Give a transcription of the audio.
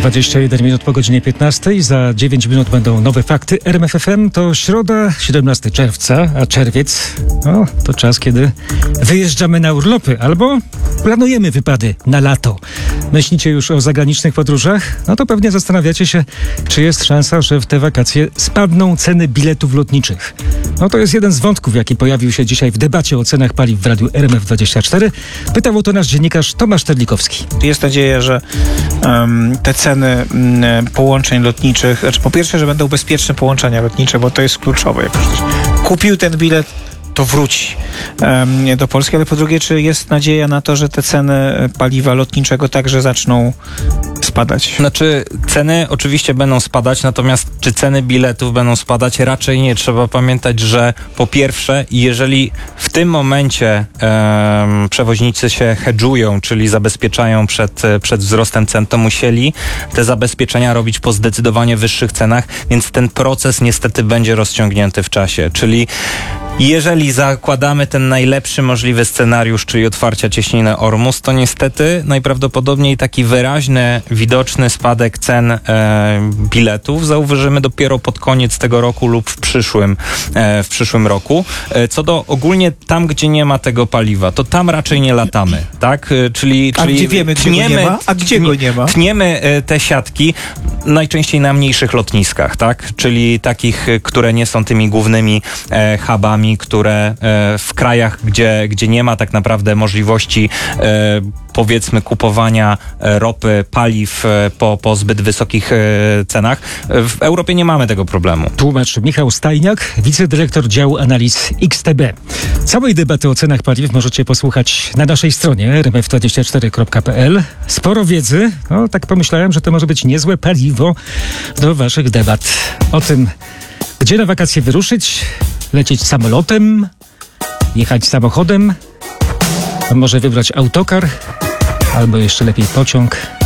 21 minut po godzinie 15. Za 9 minut będą nowe fakty. RMF FM to środa, 17 czerwca, a czerwiec to czas, kiedy wyjeżdżamy na urlopy albo planujemy wypady na lato. Myślicie już o zagranicznych podróżach? No to pewnie zastanawiacie się, czy jest szansa, że w te wakacje spadną ceny biletów lotniczych. No to jest jeden z wątków, jaki pojawił się dzisiaj w debacie o cenach paliw w radiu RMF24. Pytał o to nasz dziennikarz Tomasz Terlikowski. Jest nadzieja, że te ceny połączeń lotniczych, znaczy po pierwsze, że będą bezpieczne połączenia lotnicze, bo to jest kluczowe. Jak ktoś kupił ten bilet, to wróci do Polski, ale po drugie, czy jest nadzieja na to, że te ceny paliwa lotniczego także zaczną spadać? Znaczy, ceny oczywiście będą spadać, natomiast czy ceny biletów będą spadać? Raczej nie. Trzeba pamiętać, że po pierwsze, jeżeli w tym momencie przewoźnicy się hedżują, czyli zabezpieczają przed wzrostem cen, to musieli te zabezpieczenia robić po zdecydowanie wyższych cenach, więc ten proces niestety będzie rozciągnięty w czasie. Czyli jeżeli zakładamy ten najlepszy możliwy scenariusz, czyli otwarcia cieśniny Ormus, to niestety najprawdopodobniej taki wyraźny, widoczny spadek cen biletów zauważymy dopiero pod koniec tego roku lub w przyszłym roku. Co do ogólnie tam, gdzie nie ma tego paliwa, to tam raczej nie latamy, tak? Czyli gdzie wiemy, gdzie go nie ma, a gdzie go nie ma? Tniemy te siatki najczęściej na mniejszych lotniskach, tak? Czyli takich, które nie są tymi głównymi hubami, które w krajach, gdzie nie ma tak naprawdę możliwości powiedzmy kupowania ropy, paliw po zbyt wysokich cenach. W Europie nie mamy tego problemu. Tłumacz Michał Stajniak, wicedyrektor działu analiz XTB. Całej debaty o cenach paliw możecie posłuchać na naszej stronie rmf24.pl. Sporo wiedzy. Tak pomyślałem, że to może być niezłe paliwo do waszych debat. O tym, gdzie na wakacje wyruszyć, lecieć samolotem, jechać samochodem, a może wybrać autokar, albo jeszcze lepiej pociąg.